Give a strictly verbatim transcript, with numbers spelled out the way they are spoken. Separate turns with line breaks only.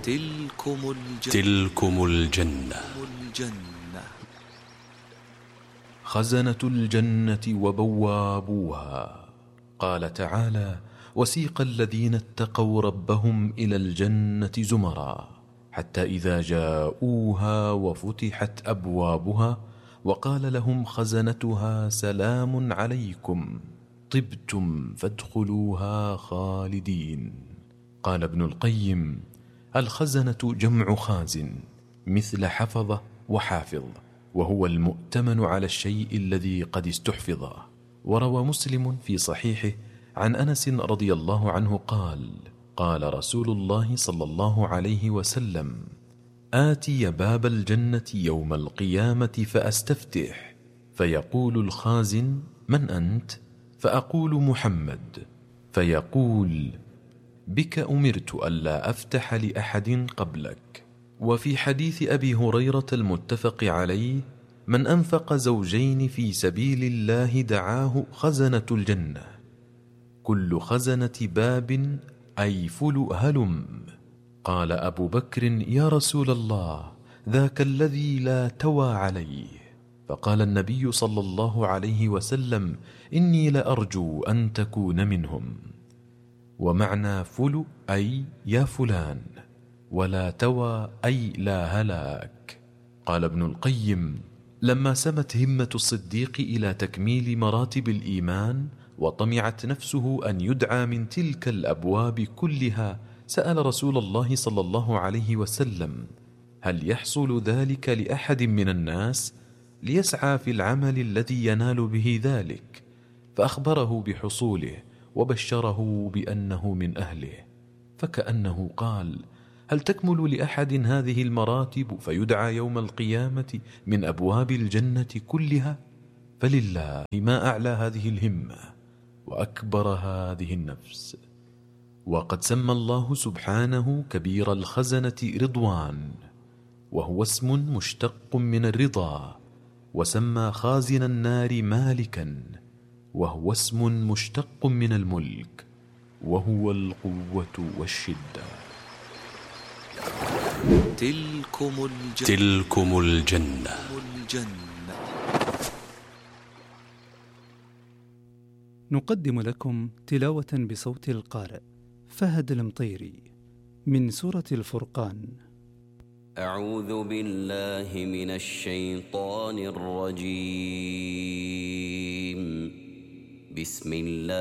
تلكم الجنة,
تلكم الجنة.
الجنة
خزنة الجنة وبوابوها. قال تعالى: وسيق الذين اتقوا ربهم إلى الجنة زمرا حتى إذا جاءوها وفتحت أبوابها وقال لهم خزنتها سلام عليكم طبتم فادخلوها خالدين. قال ابن القيم: الخزنة جمع خازن مثل حفظ وحافظ، وهو المؤتمن على الشيء الذي قد استحفظ. وروى مسلم في صحيحه عن أنس رضي الله عنه قال: قال رسول الله صلى الله عليه وسلم: آتي باب الجنة يوم القيامة فأستفتح، فيقول الخازن: من أنت؟ فأقول: محمد. فيقول: بك أمرت ألا أفتح لأحد قبلك. وفي حديث أبي هريرة المتفق عليه: من أنفق زوجين في سبيل الله دعاه خزنة الجنة. كل خزنة باب أي فل هلم. قال أبو بكر: يا رسول الله، ذاك الذي لا توى عليه. فقال النبي صلى الله عليه وسلم: إني لأرجو أن تكون منهم. ومعنى فل أي يا فلان، ولا توى أي لا هلاك. قال ابن القيم: لما سمت همة الصديق إلى تكميل مراتب الإيمان وطمعت نفسه أن يدعى من تلك الأبواب كلها، سأل رسول الله صلى الله عليه وسلم: هل يحصل ذلك لأحد من الناس؟ ليسعى في العمل الذي ينال به ذلك. فأخبره بحصوله وبشره بأنه من أهله، فكأنه قال: هل تكمل لأحد هذه المراتب فيدعى يوم القيامة من أبواب الجنة كلها؟ فلله ما أعلى هذه الهمة وأكبر هذه النفس. وقد سمى الله سبحانه كبير الخزنة رضوان، وهو اسم مشتق من الرضا، وسمى خازن النار مالكا، وهو اسم مشتق من الملك، وهو القوة والشدة.
تلكم الجنة,
تلكم الجنة.
الجنة.
نقدم لكم تلاوة بصوت القارئ فهد المطيري من سورة الفرقان.
أعوذ بالله من الشيطان الرجيم. بسم الله